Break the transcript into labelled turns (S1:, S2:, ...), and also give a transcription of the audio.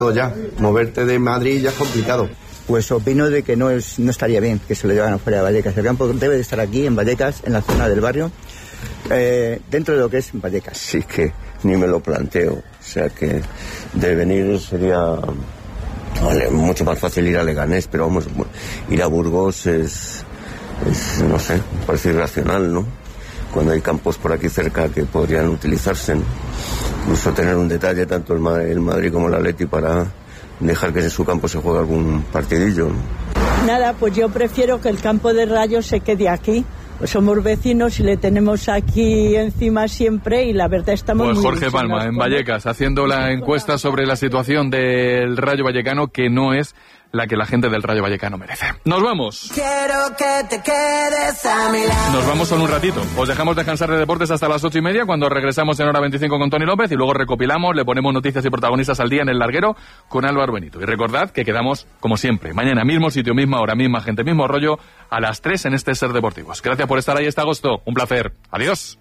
S1: Ya, moverte de Madrid ya es complicado.
S2: Pues opino de que no estaría bien que se lo llevaran fuera de Vallecas. El campo debe de estar aquí, en Vallecas, en la zona del barrio, dentro de lo que es Vallecas.
S3: Sí, que ni me lo planteo. O sea que de venir sería mucho más fácil ir a Leganés, pero vamos, ir a Burgos es no sé, parece irracional, ¿no? Cuando hay campos por aquí cerca que podrían utilizarse, ¿no? Incluso tener un detalle tanto el Madrid como el Atleti para dejar que en su campo se juegue algún partidillo, ¿no?
S4: Nada, pues yo prefiero que el campo de Rayo se quede aquí. Pues somos vecinos y le tenemos aquí encima siempre y la verdad estamos
S5: pues
S4: muy
S5: Jorge Palma, en Vallecas, haciendo la encuesta sobre la situación del Rayo Vallecano, que no es la que la gente del Rayo Vallecano merece. ¡Nos vamos!
S6: Quiero que te quedes a mi lado.
S5: Nos vamos solo un ratito. Os dejamos descansar de deportes hasta las 8:30, cuando regresamos en hora 25 con Tony López, y luego recopilamos, le ponemos noticias y protagonistas al día en El Larguero con Álvaro Benito. Y recordad que quedamos, como siempre, mañana mismo sitio, misma hora, misma gente, mismo rollo, a las 3 en este Ser Deportivos. Gracias por estar ahí este agosto. Un placer. Adiós.